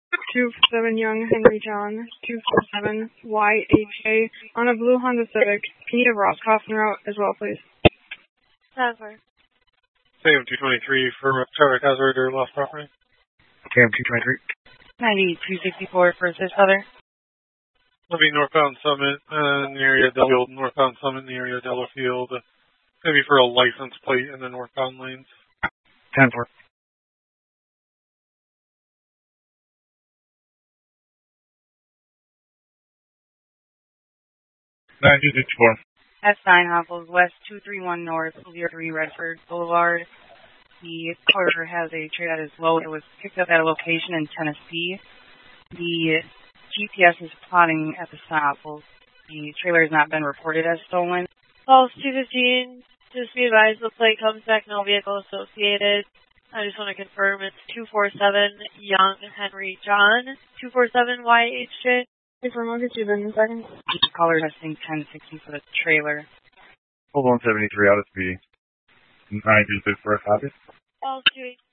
247 Young Henry John, 247 YHA on a blue Honda Civic. Can you get a Roscoffin route as well, please? Transfer. Sam 223 for traffic hazard or lost property. Sam 223. 9264 for Assist Other. It'll be northbound Summit in the area of Delafield, northbound Summit in the area of Delafield. Maybe for a license plate in the northbound lanes. 10-4. S9 Hopples West 231 North 03 Redford Boulevard. The caller has a trailer that is low. It was picked up at a location in Tennessee. The GPS is plotting at the Hopples. The trailer has not been reported as stolen. Pulse 215, just be advised the plate comes back, no vehicle associated. I just want to confirm it's 247 Young Henry John, 247 YHJ. Confirm, I'll get you then in a second. The caller testing 1060 for the trailer. Hold on 73 out of speed. 926 for a copy. Pulse 218.